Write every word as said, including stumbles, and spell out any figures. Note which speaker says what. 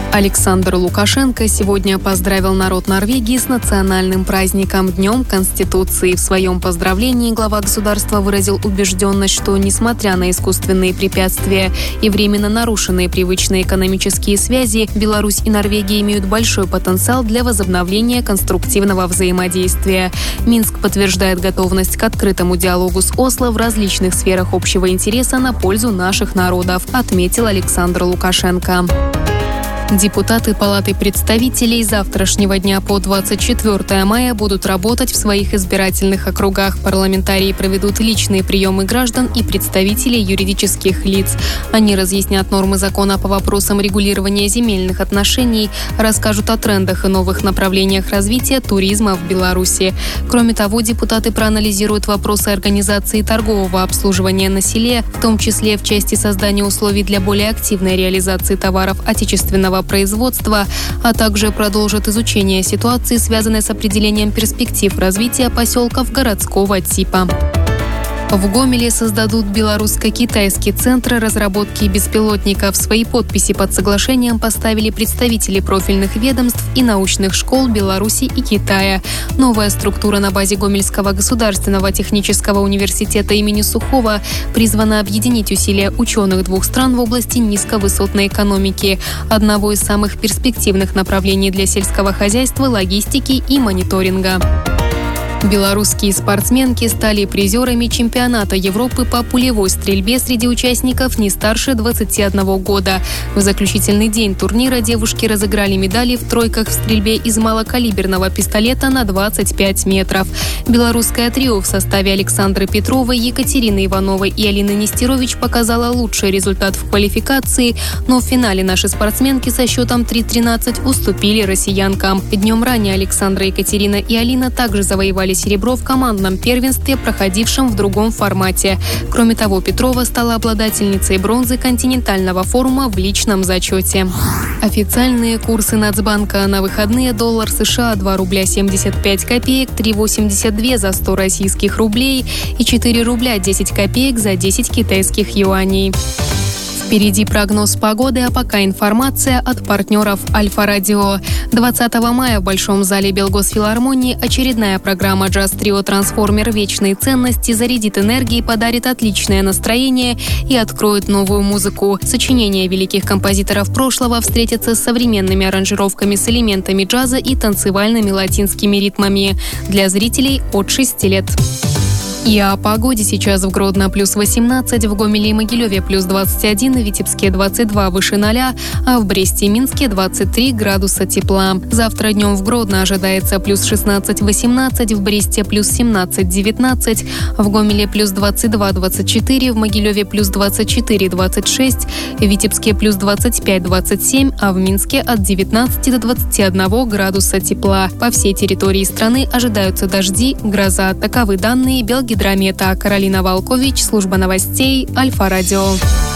Speaker 1: Александр Лукашенко сегодня поздравил народ Норвегии с национальным праздником – Днем Конституции. В своем поздравлении глава государства выразил убежденность, что, несмотря на искусственные препятствия и временно нарушенные привычные экономические связи, Беларусь и Норвегия имеют большой потенциал для возобновления конструктивного взаимодействия. Минск подтверждает готовность к открытому диалогу с Осло в различных сферах общего интереса на пользу наших народов, отметил Александр Лукашенко. Депутаты Палаты представителей с завтрашнего дня по двадцать четвёртое мая будут работать в своих избирательных округах. Парламентарии проведут личные приемы граждан и представителей юридических лиц. Они разъяснят нормы закона по вопросам регулирования земельных отношений, расскажут о трендах и новых направлениях развития туризма в Беларуси. Кроме того, депутаты проанализируют вопросы организации торгового обслуживания на селе, в том числе в части создания условий для более активной реализации товаров отечественного производства, а также продолжит изучение ситуации, связанной с определением перспектив развития поселков городского типа. В Гомеле создадут белорусско-китайский центр разработки беспилотников. Свои подписи под соглашением поставили представители профильных ведомств и научных школ Беларуси и Китая. Новая структура на базе Гомельского государственного технического университета имени Сухого призвана объединить усилия ученых двух стран в области низковысотной экономики, одного из самых перспективных направлений для сельского хозяйства, логистики и мониторинга. Белорусские спортсменки стали призерами чемпионата Европы по пулевой стрельбе среди участников не старше двадцати одного года. В заключительный день турнира девушки разыграли медали в тройках в стрельбе из малокалиберного пистолета на двадцать пять метров. Белорусское трио в составе Александры Петровой, Екатерины Ивановой и Алины Нестерович показало лучший результат в квалификации, но в финале наши спортсменки со счетом три тринадцать уступили россиянкам. Днем ранее Александра, Екатерина и Алина также завоевали серебро в командном первенстве, проходившем в другом формате. Кроме того, Петрова стала обладательницей бронзы континентального форума в личном зачете. Официальные курсы Нацбанка на выходные: доллар США два рубля семьдесят пять копеек, три восемьдесят два за сто российских рублей и четыре рубля десять копеек за десять китайских юаней. Впереди прогноз погоды, а пока информация от партнеров Альфа-Радио. двадцатого мая в Большом зале Белгосфилармонии очередная программа «Джаз-трио Трансформер. Вечные ценности» зарядит энергией, подарит отличное настроение и откроет новую музыку. Сочинения великих композиторов прошлого встретятся с современными аранжировками с элементами джаза и танцевальными латинскими ритмами для зрителей от шести лет. И о погоде: сейчас в Гродно плюс восемнадцать, в Гомеле и Могилеве плюс двадцать один, в Витебске двадцать два выше ноля, а в Бресте и Минске двадцать три градуса тепла. Завтра днем в Гродно ожидается плюс шестнадцать восемнадцать, в Бресте плюс семнадцать девятнадцать, в Гомеле плюс двадцать два двадцать четыре, в Могилеве плюс двадцать четыре двадцать шесть, в Витебске плюс двадцать пять двадцать семь, а в Минске от девятнадцати до двадцати одного градуса тепла. По всей территории страны ожидаются дожди, гроза. Таковы данные Белгидромета. Каролина Волкович, служба новостей Альфа-Радио.